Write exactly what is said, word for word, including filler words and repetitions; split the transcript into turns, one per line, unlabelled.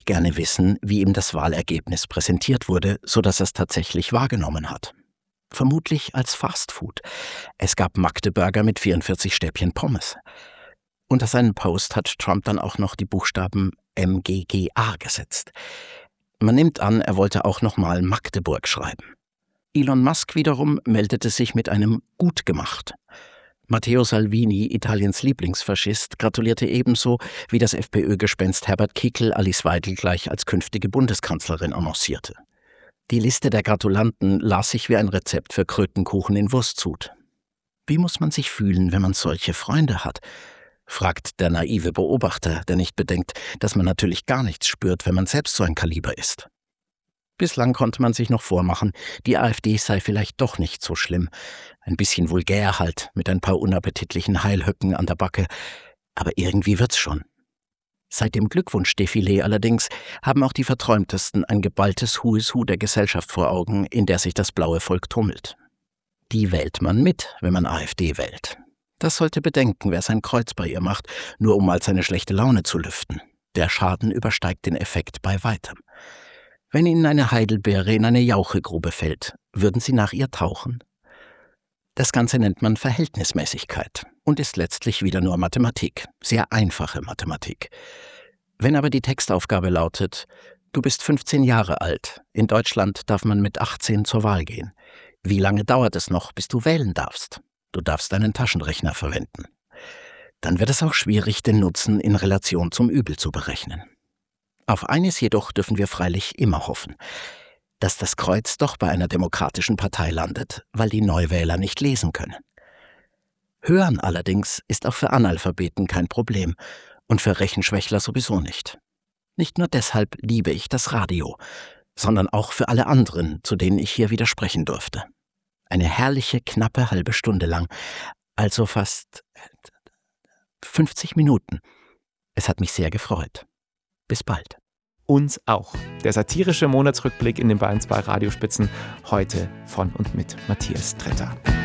gerne wissen, wie ihm das Wahlergebnis präsentiert wurde, sodass er es tatsächlich wahrgenommen hat. Vermutlich als Fastfood. Es gab Magdeburger mit vierundvierzig Stäbchen Pommes. Unter seinen Post hat Trump dann auch noch die Buchstaben M G G A gesetzt. Man nimmt an, er wollte auch nochmal Magdeburg schreiben. Elon Musk wiederum meldete sich mit einem Gut gemacht. Matteo Salvini, Italiens Lieblingsfaschist, gratulierte ebenso, wie das FPÖ-Gespenst Herbert Kickl Alice Weidel gleich als künftige Bundeskanzlerin annoncierte. Die Liste der Gratulanten las sich wie ein Rezept für Krötenkuchen in Wurstsud. Wie muss man sich fühlen, wenn man solche Freunde hat? Fragt der naive Beobachter, der nicht bedenkt, dass man natürlich gar nichts spürt, wenn man selbst so ein Kaliber ist. Bislang konnte man sich noch vormachen, die AfD sei vielleicht doch nicht so schlimm. Ein bisschen vulgär halt, mit ein paar unappetitlichen Heilhöcken an der Backe. Aber irgendwie wird's schon. Seit dem Glückwunschdefilé allerdings haben auch die Verträumtesten ein geballtes Who is Who der Gesellschaft vor Augen, in der sich das blaue Volk tummelt. Die wählt man mit, wenn man AfD wählt. Das sollte bedenken, wer sein Kreuz bei ihr macht, nur um mal seine schlechte Laune zu lüften. Der Schaden übersteigt den Effekt bei weitem. Wenn Ihnen eine Heidelbeere in eine Jauchegrube fällt, würden Sie nach ihr tauchen? Das Ganze nennt man Verhältnismäßigkeit und ist letztlich wieder nur Mathematik, sehr einfache Mathematik. Wenn aber die Textaufgabe lautet, du bist fünfzehn Jahre alt, in Deutschland darf man mit achtzehn zur Wahl gehen. Wie lange dauert es noch, bis du wählen darfst? Du darfst deinen Taschenrechner verwenden. Dann wird es auch schwierig, den Nutzen in Relation zum Übel zu berechnen. Auf eines jedoch dürfen wir freilich immer hoffen, dass das Kreuz doch bei einer demokratischen Partei landet, weil die Neuwähler nicht lesen können. Hören allerdings ist auch für Analphabeten kein Problem und für Rechenschwächler sowieso nicht. Nicht nur deshalb liebe ich das Radio, sondern auch für alle anderen, zu denen ich hier widersprechen durfte. Eine herrliche, knappe halbe Stunde lang, also fast fünfzig Minuten. Es hat mich sehr gefreut. Bis bald.
Uns auch. Der satirische Monatsrückblick in den Bayern zwei Radiospitzen, heute von und mit Matthias Tretter.